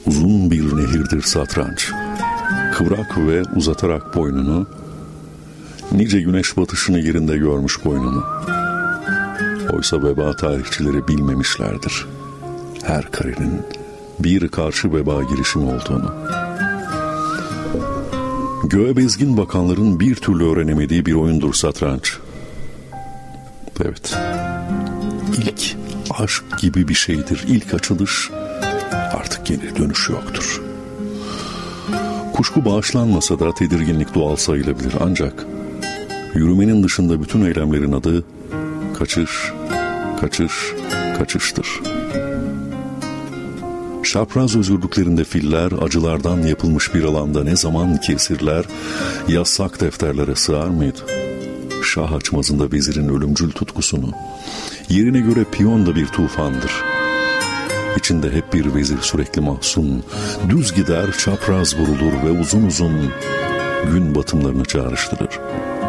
Uzun bir nehirdir satranç. Kıvrak ve uzatarak boynunu, nice güneş batışını yerinde görmüş boynunu. Oysa veba tarihçileri bilmemişlerdir her karenin bir karşı veba girişimi olduğunu. Göğe bezgin bakanların bir türlü öğrenemediği bir oyundur satranç. Evet, ilk aşk gibi bir şeydir. İlk açılış, artık geri dönüş yoktur. Kuşku bağışlanmasa da tedirginlik doğal sayılabilir. Ancak yürümenin dışında bütün eylemlerin adı kaçış, kaçış, kaçıştır. Çapraz özgürlüklerinde filler, acılardan yapılmış bir alanda ne zaman ki esirler yasak defterlere sığar mıydı? Şah açmazında vezirin ölümcül tutkusunu, yerine göre piyon da bir tufandır. İçinde hep bir vezir sürekli mahzun, düz gider çapraz vurulur ve uzun uzun gün batımlarını çağrıştırır.